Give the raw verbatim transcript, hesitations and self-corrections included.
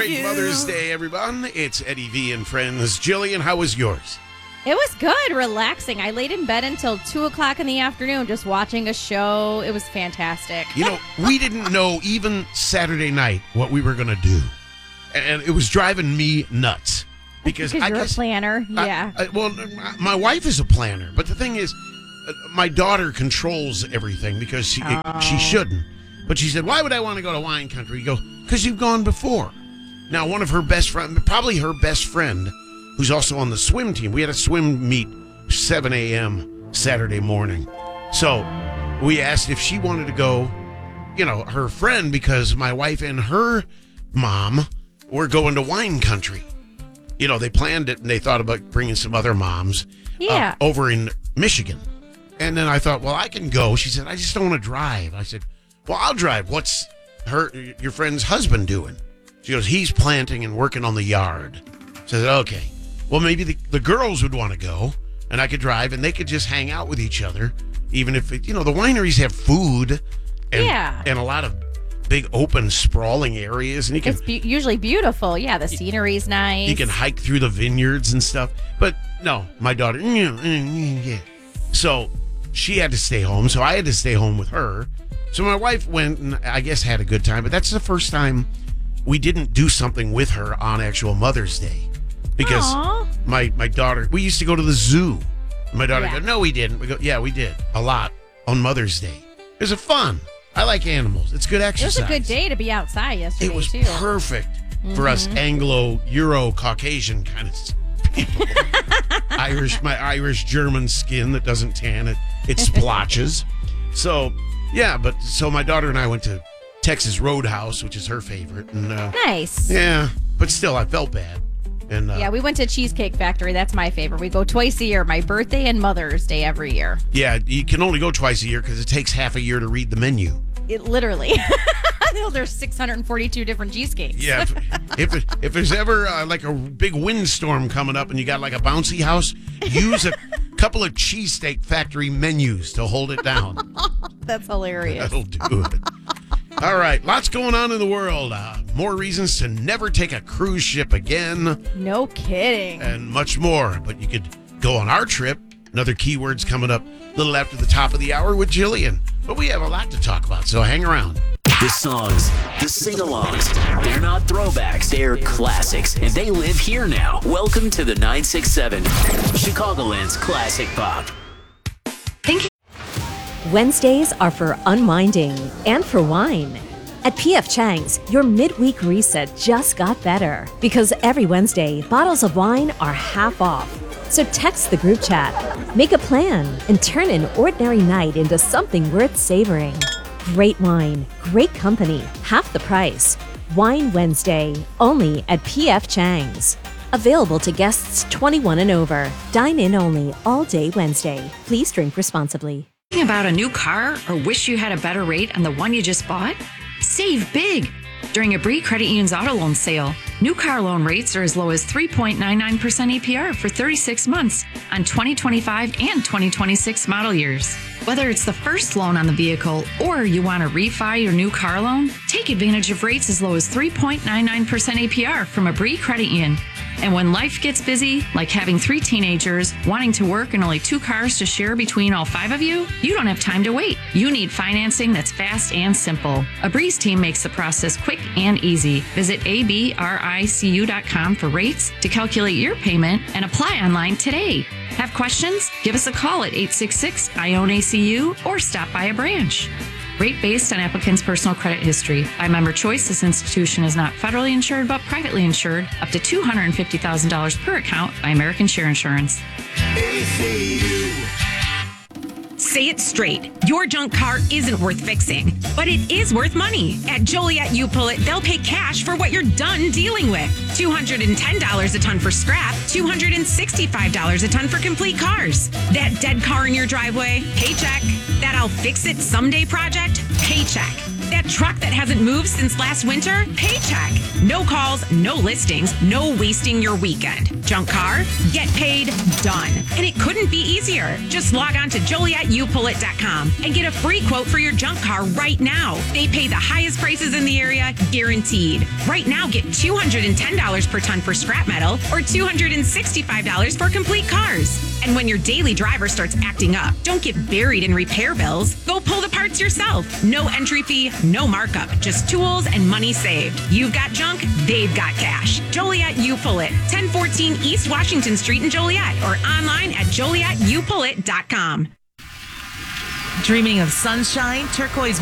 Great you. Mother's Day, everyone. It's Eddie V and friends. Jillian, how was yours? It was good, relaxing. I laid in bed until two o'clock in the afternoon just watching a show. It was fantastic. You know, we didn't know even Saturday night what we were going to do. And it was driving me nuts. Because, because I you're guess, a planner, I- yeah. I- well, my wife is a planner. But the thing is, uh, my daughter controls everything because she, Oh. she shouldn't. But she said, why would I want to go to wine country? You go, because you've gone before. Now, one of her best friend, probably her best friend, who's also on the swim team. We had a swim meet seven a.m. Saturday morning. So we asked if she wanted to go, you know, her friend, because my wife and her mom were going to wine country. You know, they planned it and they thought about bringing some other moms Yeah. uh, over in Michigan. And then I thought, well, I can go. She said, I just don't want to drive. I said, well, I'll drive. What's her, your friend's husband doing? She goes, he's planting and working on the yard. I said, okay. Well, maybe the, the girls would want to go, and I could drive, and they could just hang out with each other, even if, it, you know, the wineries have food and, Yeah. and a lot of big, open, sprawling areas. And you can, It's be- usually beautiful. Yeah, the scenery's nice. you can hike through the vineyards and stuff. But no, my daughter, yeah. So she had to stay home, so I had to stay home with her. So my wife went and I guess had a good time, but that's the first time we didn't do something with her on actual Mother's Day. Because Aw. my, my daughter, we used to go to the zoo. My daughter Yeah. go, no, we didn't. We go, yeah, we did. A lot on Mother's Day. It was a fun. I like animals. It's good It exercise. was a good day to be outside yesterday, It was too. perfect for us Anglo, Euro, Caucasian kind of people. Irish, my Irish German skin that doesn't tan it, it splotches. So, yeah, but so my daughter and I went to Texas Roadhouse, which is her favorite, and uh, Nice. yeah, but still, I felt bad. And uh, Yeah, we went to Cheesecake Factory. That's my favorite. We go twice a year, my birthday and Mother's Day every year. yeah, you can only go twice a year because it takes half a year to read the menu. It literally. There's six hundred forty-two different cheesecakes. Yeah, if if, it, if there's ever uh, like a big windstorm coming up and you got like a bouncy house, use a couple of Cheesesteak Factory menus to hold it down. That's hilarious. That'll do it. All right, lots going on in the world. Uh, more reasons to never take a cruise ship again, No kidding. and much more. But you could go on our trip. Another keywords coming up a little after the top of the hour with Jillian. But we have a lot to talk about, so hang around. The songs, the sing-alongs, they're not throwbacks, they're classics, and they live here now. Welcome to the nine six seven, Chicagoland's Classic Pop. Wednesdays are for unwinding and for wine. At P F Chang's, your midweek reset just got better because every Wednesday, bottles of wine are half off. So text the group chat, make a plan, and turn an ordinary night into something worth savoring. Great wine, great company, half the price. Wine Wednesday, only at P F Chang's. Available to guests twenty-one and over. Dine in only all day Wednesday. Please drink responsibly. Thinking about a new car or wish you had a better rate on the one you just bought? Save big during Abri Credit Union's auto loan sale. New car loan rates are as low as three point nine nine percent A P R for thirty-six months on twenty twenty-five and twenty twenty-six model years. Whether it's the first loan on the vehicle or you want to refi your new car loan, take advantage of rates as low as three point nine nine percent A P R from Abri Credit Union. And when life gets busy, like having three teenagers, wanting to work, and only two cars to share between all five of you, you don't have time to wait. You need financing that's fast and simple. Abri's team makes the process quick and easy. Visit A B R I C U dot com for rates to calculate your payment and apply online today. Have questions? Give us a call at eight six six, I O N A C U or stop by a branch. Rate based on applicant's personal credit history. By member choice, this institution is not federally insured but privately insured up to two hundred fifty thousand dollars per account by American Share Insurance. Say it straight. Your junk car isn't worth fixing, but it is worth money. At Joliet You Pull It, they'll pay cash for what you're done dealing with. two hundred ten dollars a ton for scrap, two hundred sixty-five dollars a ton for complete cars. That dead car in your driveway, paycheck. That I'll fix it someday project, paycheck. That truck that hasn't moved since last winter? Paycheck. No calls, no listings, no wasting your weekend. Junk car? Get paid, done. And it couldn't be easier. Just log on to Joliet U Pull It dot com and get a free quote for your junk car right now. They pay the highest prices in the area, guaranteed. Right now, get two hundred ten dollars per ton for scrap metal or two hundred sixty-five dollars for complete cars. And when your daily driver starts acting up, don't get buried in repair bills. Go pull the parts yourself. No entry fee, no markup, just tools and money saved. You've got junk, they've got cash. Joliet U Pull It, ten fourteen East Washington Street in Joliet, or online at Joliet U Pull It dot com. Dreaming of sunshine, turquoise